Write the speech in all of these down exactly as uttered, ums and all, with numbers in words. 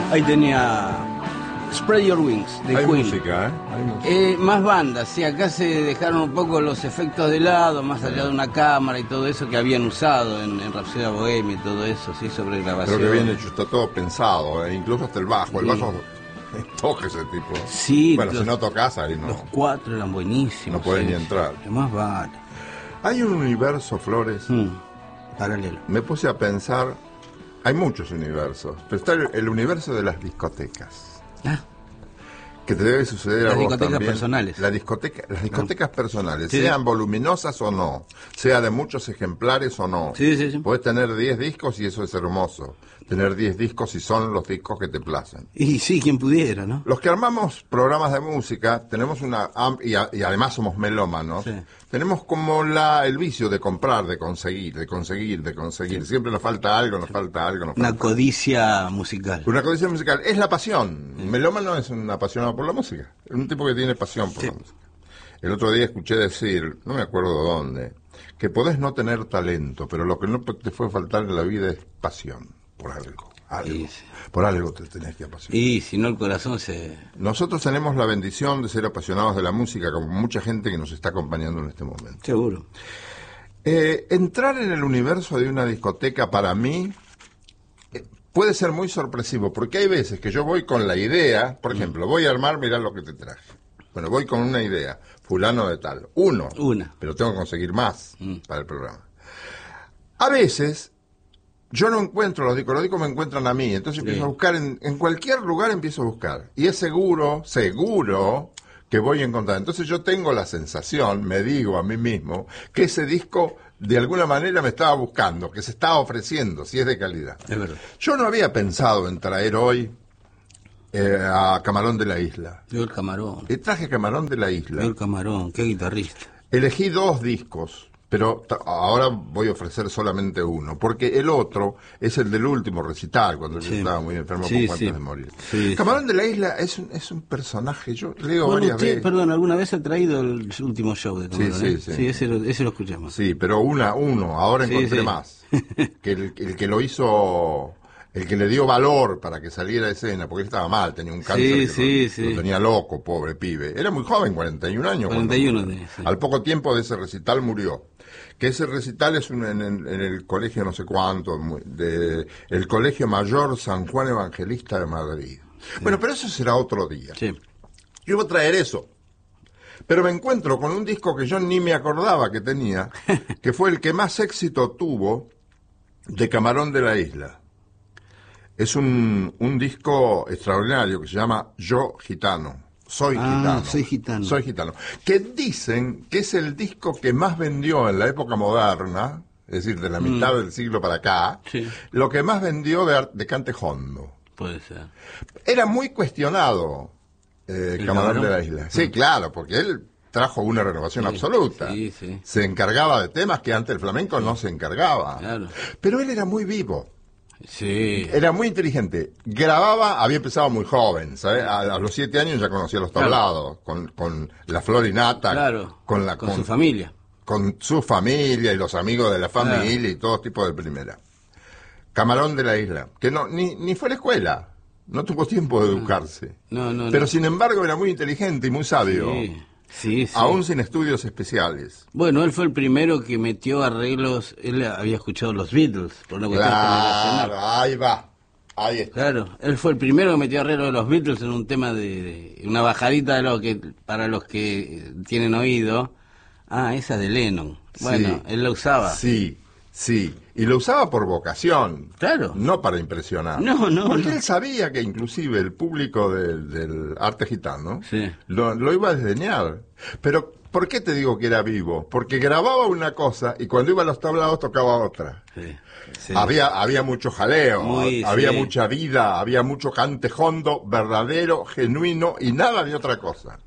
Ahí tenía Spread Your Wings de Hay Queen. música, ¿eh? Hay música. Eh, más bandas, sí, acá se dejaron un poco los efectos de lado, más allá de una cámara y todo eso que habían usado en, en Rhapsody Bohemia y todo eso, sí, sobre grabación. Pero que bien hecho, está todo pensado, ¿eh? Incluso hasta el bajo. El Sí. bajo toca ese tipo. Sí, Bueno, los, si no tocas ahí no. los cuatro eran buenísimos. No pueden sí, ni entrar. sí, más vale. Hay un universo, Flores. Mm, paralelo. Me puse a pensar, hay muchos universos, pero está el, el universo de las discotecas. Ah, Que te debe suceder Las a vos discotecas también. personales. La discoteca, las discotecas personales, Sí. sean voluminosas o no, sea de muchos ejemplares o no. Sí, sí, sí. Podés tener diez discos y eso es hermoso. Tener diez discos y son los discos que te placen. y sí, quien pudiera, ¿no? Los que armamos programas de música, tenemos una am- y, a- y además somos melómanos, Sí. tenemos como la el vicio de comprar, de conseguir, de conseguir, de conseguir. Siempre nos falta algo, nos falta algo, nos Una falta codicia musical. una condición musical. Es la pasión. Melómano es un apasionado por la música. Es un tipo que tiene pasión por Sí. la música. El otro día escuché decir, no me acuerdo dónde, que podés no tener talento, pero lo que no te puede faltar en la vida es pasión por algo. algo. Sí, sí. Por algo te tenés que apasionar. Y si no, el corazón se... Nosotros tenemos la bendición de ser apasionados de la música, como mucha gente que nos está acompañando en este momento. Seguro. Eh, entrar en el universo de una discoteca para mí eh, puede ser muy sorpresivo, porque hay veces que yo voy con la idea, por ejemplo, voy a armar, mirá lo que te traje. Bueno, voy con una idea, fulano de tal, uno, Una. pero tengo que conseguir más para el programa. A veces yo no encuentro los discos, los discos me encuentran a mí, entonces empiezo Sí. a buscar, en, en cualquier lugar empiezo a buscar. Y es seguro, seguro que voy a encontrar. Entonces yo tengo la sensación, me digo a mí mismo, que ese disco de alguna manera me estaba buscando, que se estaba ofreciendo, si es de calidad. Es verdad. Yo no había pensado en traer hoy eh, a Camarón de la Isla. Yo el camarón. Y traje Camarón de la Isla. Yo el camarón, qué guitarrista. Elegí dos discos, pero ta- ahora voy a ofrecer solamente uno, porque el otro es el del último recital, cuando yo Sí. estaba muy enfermo Sí, con sí. cuantos de morir. Sí, Camarón de la Isla es un, es un personaje, yo leo Bueno, varias usted, veces. perdón, ¿alguna vez ha traído el último show de Camarón? Sí, sí, eh? sí. Sí, ese lo, ese lo escuchamos. Sí, pero una, uno, ahora Sí, encontré sí. más. Que el, el que lo hizo, el que le dio valor para que saliera a escena, porque él estaba mal, tenía un cáncer Sí, que sí, lo, sí. lo tenía loco, pobre pibe. Era muy joven, cuarenta y un años. cuando cuarenta y uno murió. tenía, sí. Al poco tiempo de ese recital murió. Que ese recital es un, en, en- en el colegio no sé cuánto, muy- de, el Colegio Mayor San Juan Evangelista de Madrid. Bueno, pero eso será otro día. Sí. Yo iba a traer eso. Pero me encuentro con un disco que yo ni me acordaba que tenía, que fue el que más éxito tuvo de Camarón de la Isla. Es un, un disco extraordinario que se llama Yo Gitano. Soy Ah, gitano. soy gitano. Soy gitano. Que dicen que es el disco que más vendió en la época moderna, es decir, de la mitad del siglo para acá, Mm. Sí. lo que más vendió de, ar- de cante hondo. Puede ser. Era muy cuestionado eh, ¿El Camarón Camarón? de la Isla. Sí, claro, porque él trajo una renovación Sí, absoluta. sí, sí. Se encargaba de temas que antes el flamenco no se encargaba. Claro. Pero él era muy vivo. Sí. Era muy inteligente. Grababa, había empezado muy joven, ¿sabes? A, a los siete años ya conocía los Claro. tablados, con, con la flor y nata, Claro. con, la, con su familia. con su familia y los amigos de la familia Claro. y todo tipo de primera. Camarón de la Isla, que no ni, ni fue a la escuela, no tuvo tiempo de educarse. No, no, Pero no. sin embargo era muy inteligente y muy sabio, Sí. Sí, sí. aún sin estudios especiales. Bueno, él fue el primero que metió arreglos. Él había escuchado los Beatles, por una cuestión generacional. Claro, ahí va, ahí está. Claro, él fue el primero que metió arreglos de los Beatles en un tema de, de una bajadita de lo que para los que tienen oído. Ah, esa de Lennon. Bueno, Sí. él la usaba. Sí, sí. Y lo usaba por vocación. Claro. No para impresionar. No, no, Porque no. él sabía que inclusive el público de- del arte gitano Sí. lo, lo iba a desdeñar. Pero, ¿por qué te digo que era vivo? Porque grababa una cosa y cuando iba a los tablados tocaba otra. Sí, sí. Había, había mucho jaleo, Muy, había sí. mucha vida, había mucho cante hondo, verdadero, genuino y nada de otra cosa.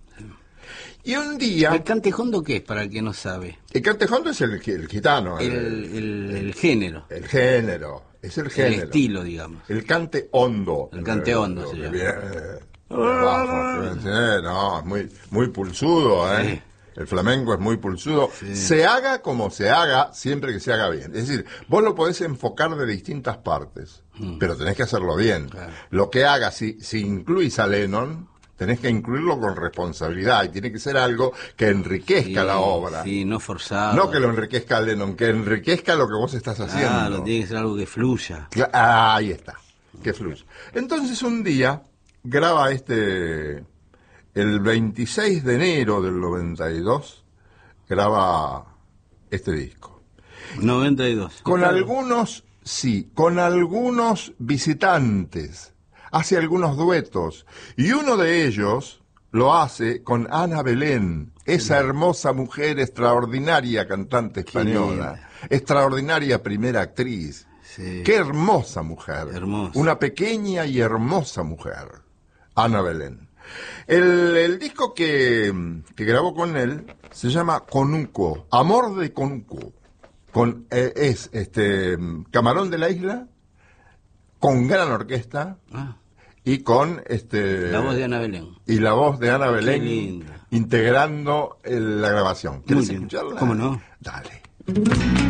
Y un día, ¿El cante hondo qué es, para el que no sabe? el cante hondo es el, el gitano, el, El, el, el género, el género, es el el género. estilo, digamos. El cante hondo. El cante hondo se Que llama. viene, eh, bajo, sí, no, es muy, muy pulsudo, ¿eh? Sí. El flamenco es muy pulsudo. Se haga como se haga, siempre que se haga bien. Es decir, vos lo podés enfocar de distintas partes. mm. pero tenés que hacerlo bien. Claro. Lo que hagas, si, si incluís a Lennon, tenés que incluirlo con responsabilidad y tiene que ser algo que enriquezca sí, la obra. Sí, no forzado. No que lo enriquezca a Lennon, que enriquezca lo que vos estás haciendo. Claro, tiene que ser algo que fluya. Ah, ahí está, que fluya. Entonces un día graba este, el veintiséis de enero del noventa y dos, graba este disco. noventa y dos. Con claro. algunos, sí, con algunos visitantes. Hace algunos duetos, y uno de ellos lo hace con Ana Belén, esa hermosa mujer extraordinaria cantante española, extraordinaria primera actriz. Sí. Qué hermosa mujer, Hermosa. Una pequeña y hermosa mujer, Ana Belén. El, el disco que, que grabó con él se llama Conuco, Amor de Conuco, con, eh, es este Camarón de la Isla, con gran orquesta. Ah. Y con este La voz de Ana Belén. Y la voz de Ana Belén Qué linda. integrando el, la grabación. ¿Quieres escucharla? ¿Cómo no? Dale.